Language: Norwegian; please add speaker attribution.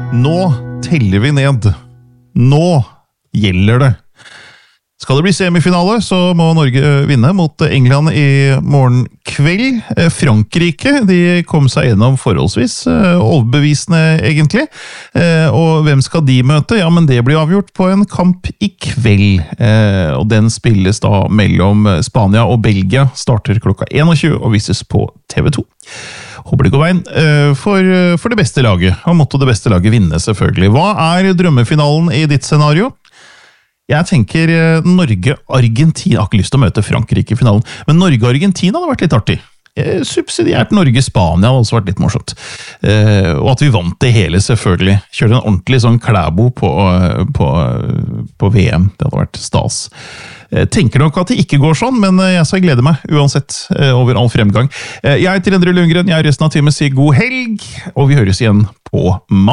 Speaker 1: Nå teller vi ned. Nå gjelder det. Skal det bli semifinale, så må Norge vinne mot England i morgen kveld. Frankrike, de kom seg gjennom forholdsvis overbevisende egentlig. Og hvem skal de møte? Ja, men det blir avgjort på en kamp i kveld. Og den spilles da mellom Spania og Belgia. Starter klokka 21 og vises på TV 2. Håper det går veien for det beste laget. Og måtte det beste laget vinne, selvfølgelig. Hva er drømmefinalen i ditt scenario? Jeg tenker Norge-Argentina. Jeg har ikke lyst til å møte Frankrike i finalen, men Norge-Argentina hadde vært litt artig. Subsidiært Norge-Spania hadde også vært litt morsomt. Og at vi vant det hele, selvfølgelig. Kjørte en ordentlig sånn klæbo på VM. Det hadde vært stas. Tenker nok at det ikke går sånn, men jeg skal glede meg uansett over all fremgang. Jeg heter Endre Lundgren, jeg resten av timen sier god helg, og vi høres igjen på mandag.